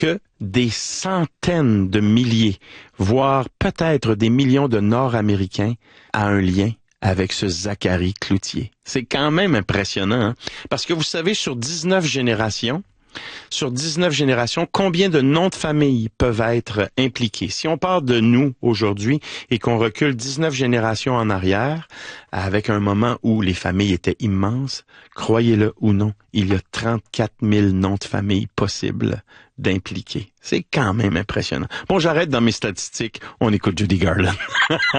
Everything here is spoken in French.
que des centaines de milliers, voire peut-être des millions de Nord-Américains a un lien avec ce Zachary Cloutier. C'est quand même impressionnant, hein? Parce que vous savez, sur 19 générations, combien de noms de famille peuvent être impliqués? Si on part de nous aujourd'hui et qu'on recule 19 générations en arrière, avec un moment où les familles étaient immenses, croyez-le ou non, il y a 34 000 noms de famille possibles d'impliquer. C'est quand même impressionnant. Bon, j'arrête dans mes statistiques. On écoute Judy Garland.